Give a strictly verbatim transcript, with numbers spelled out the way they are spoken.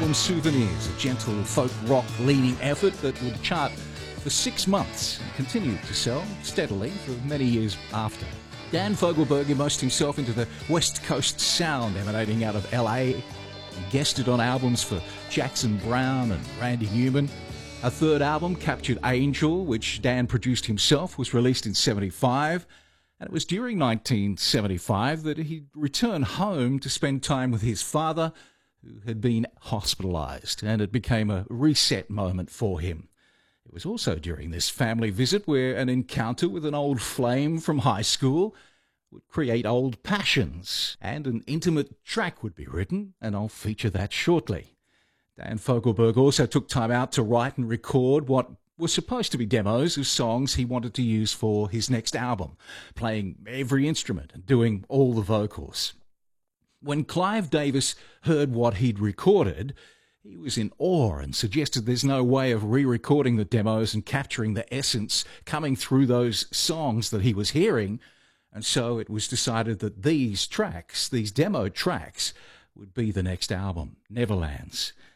Album Souvenirs, a gentle folk rock leaning effort that would chart for six months and continued to sell steadily for many years after. Dan Fogelberg immersed himself into the West Coast sound emanating out of L A. He guested on albums for Jackson Browne and Randy Newman. A third album, Captured Angel, which Dan produced himself, was released in seventy-five. And it was during nineteen seventy-five that he returned home to spend time with his father, who had been hospitalised, and it became a reset moment for him. It was also during this family visit where an encounter with an old flame from high school would create old passions, and an intimate track would be written, and I'll feature that shortly. Dan Fogelberg also took time out to write and record what were supposed to be demos of songs he wanted to use for his next album, playing every instrument and doing all the vocals. When Clive Davis heard what he'd recorded, he was in awe and suggested there's no way of re-recording the demos and capturing the essence coming through those songs that he was hearing, and so it was decided that these tracks, these demo tracks, would be the next album, Neverlands.